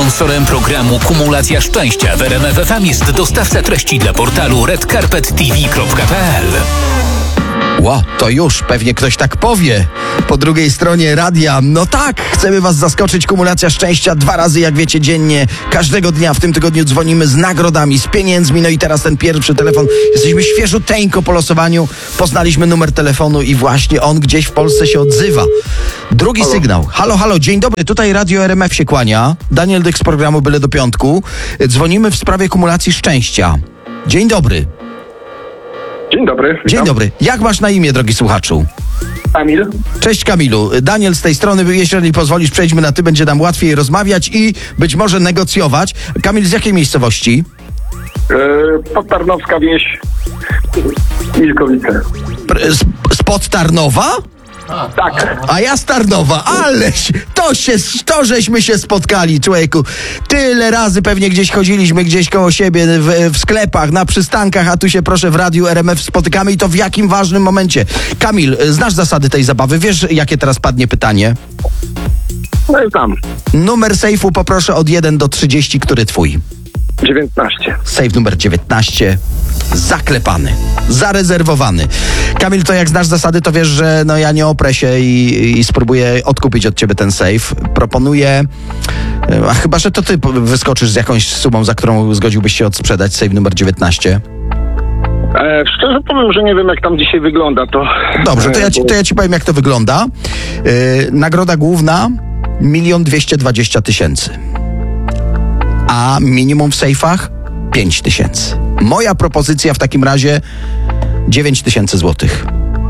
Sponsorem programu Kumulacja Szczęścia w RMF FM jest dostawca treści dla portalu redcarpettv.pl. Ło, to już, pewnie ktoś tak powie. Po drugiej stronie radia, no tak, chcemy was zaskoczyć. Kumulacja szczęścia 2 razy, jak wiecie, dziennie. Każdego dnia w tym tygodniu dzwonimy z nagrodami, z pieniędzmi. No i teraz ten pierwszy telefon. Jesteśmy świeżuteńko po losowaniu. Poznaliśmy numer telefonu i właśnie on gdzieś w Polsce się odzywa. Drugi Halo. sygnał. Halo, halo, dzień dobry. Tutaj Radio RMF się kłania. Daniel Dyk z programu Byle do Piątku. Dzwonimy w sprawie kumulacji szczęścia. Dzień dobry. Dzień dobry. Dzień dobry. Jak masz na imię, drogi słuchaczu? Kamil. Cześć Kamilu, Daniel z tej strony, jeżeli pozwolisz, przejdźmy na ty, będzie nam łatwiej rozmawiać i być może negocjować. Kamil, z jakiej miejscowości? Podtarnowska wieś. Milkowice. Spod Tarnowa? Tak. A ja z Tarnowa, aleś, to żeśmy się spotkali, człowieku. Tyle razy pewnie gdzieś chodziliśmy, gdzieś koło siebie, w sklepach, na przystankach, a tu się proszę w radiu RMF spotykamy i to w jakim ważnym momencie. Kamil, znasz zasady tej zabawy, wiesz jakie teraz padnie pytanie? No i tam. Numer sejfu poproszę od 1 do 30, który twój? 19. Sejf numer 19 zaklepany, zarezerwowany. Kamil, to jak znasz zasady, to wiesz, że no ja nie oprę się i spróbuję odkupić od ciebie ten sejf. Proponuję, a chyba, że to ty wyskoczysz z jakąś sumą, za którą zgodziłbyś się odsprzedać sejf numer 19. Szczerze powiem, że nie wiem, jak tam dzisiaj wygląda to. Dobrze, to ja ci powiem, jak to wygląda. Nagroda główna 1 220 000. A minimum w sejfach 5 000. Moja propozycja w takim razie 9 000 złotych.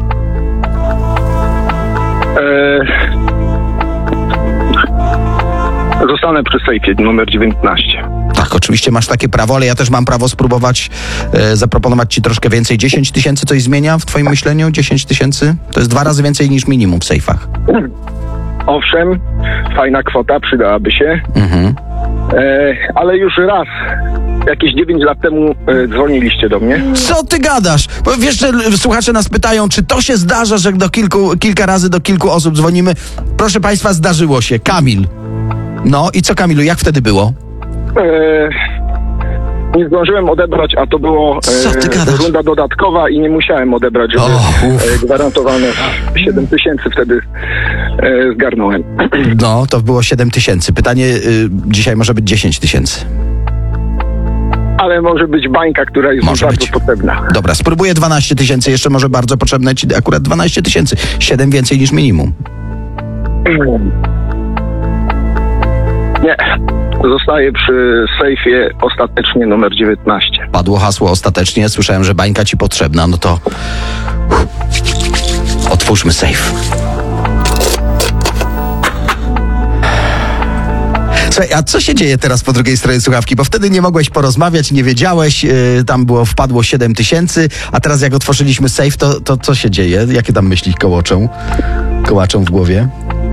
Zostanę przy sejfie numer 19. Tak, oczywiście masz takie prawo, ale ja też mam prawo spróbować zaproponować ci troszkę więcej. 10 000 coś zmienia w twoim myśleniu? 10 000? To jest 2 razy więcej niż minimum w sejfach. Owszem, fajna kwota, przydałaby się. Mhm. Ale już raz, jakieś 9 lat temu dzwoniliście do mnie. Co ty gadasz? Bo wiesz, że słuchacze nas pytają, czy to się zdarza, że kilka razy do kilku osób dzwonimy. Proszę państwa, zdarzyło się. Kamil. No i co, Kamilu, jak wtedy było? Nie zdążyłem odebrać, a to było Co ty gadasz? runda dodatkowa i nie musiałem odebrać, żeby gwarantowane 7 000 wtedy zgarnąłem. No, to było 7 000. Pytanie dzisiaj może być 10 000. Ale może być bańka, która jest Może bardzo być. potrzebna. Dobra, spróbuję 12 000. Jeszcze może bardzo potrzebne ci akurat 12 000. 7 więcej niż minimum. Nie. Zostaję przy sejfie ostatecznie numer 19. Padło hasło ostatecznie. Słyszałem, że bańka ci potrzebna. No to otwórzmy sejf. Słuchaj, a co się dzieje teraz po drugiej stronie słuchawki? Bo wtedy nie mogłeś porozmawiać, nie wiedziałeś, tam wpadło 7 000, a teraz jak otworzyliśmy sejf, to co się dzieje? Jakie tam myśli kołaczą w głowie?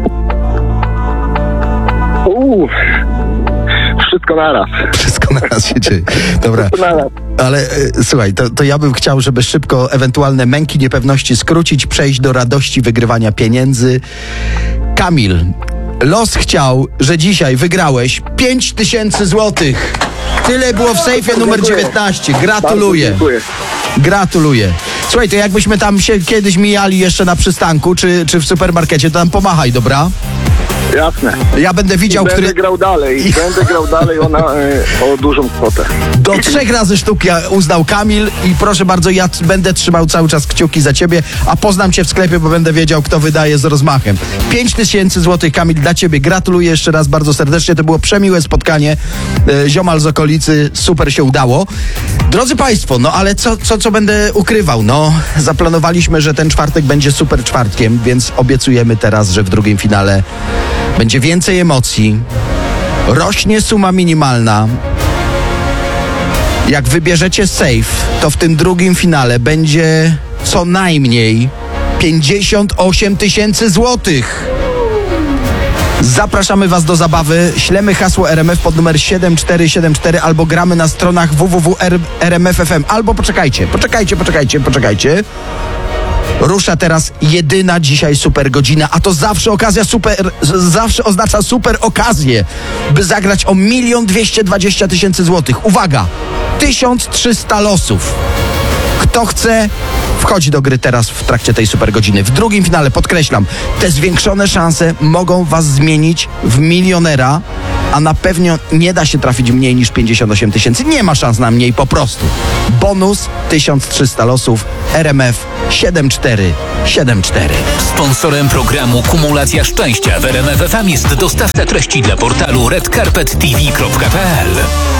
Wszystko naraz. Wszystko naraz się dzieje. Dobra. Wszystko naraz. Ale słuchaj, to ja bym chciał, żeby szybko ewentualne męki, niepewności skrócić, przejść do radości wygrywania pieniędzy. Kamil, los chciał, że dzisiaj wygrałeś 5 000 złotych. Tyle było w sejfie numer 19. Gratuluję. Bardzo dziękuję. Gratuluję. Słuchaj, to jakbyśmy tam się kiedyś mijali jeszcze na przystanku, czy w supermarkecie, to tam pomachaj, dobra? Jasne. Ja będę widział, Będę grał dalej o dużą kwotę. Do 3 razy sztuk ja uznał Kamil i proszę bardzo, ja będę trzymał cały czas kciuki za ciebie, a poznam cię w sklepie, bo będę wiedział, kto wydaje z rozmachem. 5 000 złotych, Kamil, dla ciebie. Gratuluję jeszcze raz bardzo serdecznie. To było przemiłe spotkanie. Ziomal z okolicy, super się udało. Drodzy państwo, no ale co będę ukrywał? No, zaplanowaliśmy, że ten czwartek będzie super czwartkiem, więc obiecujemy teraz, że w drugim finale będzie więcej emocji. Rośnie suma minimalna. Jak wybierzecie safe, to w tym drugim finale będzie co najmniej 58 000 złotych. Zapraszamy was do zabawy. Ślemy hasło RMF pod numer 7474 albo gramy na stronach www.rmf.fm. Albo poczekajcie. Rusza teraz jedyna dzisiaj super godzina, a to zawsze okazja super, zawsze oznacza super okazję, by zagrać o 1 220 000 złotych. Uwaga, 1300 losów. Kto chce, wchodzi do gry teraz w trakcie tej super godziny. W drugim finale, podkreślam, te zwiększone szanse mogą was zmienić w milionera, a na pewno nie da się trafić mniej niż 58 000. Nie ma szans na mniej po prostu. Bonus 1300 losów, RMF 7474. Sponsorem programu Kumulacja Szczęścia w RMF FM jest dostawca treści dla portalu redcarpettv.pl.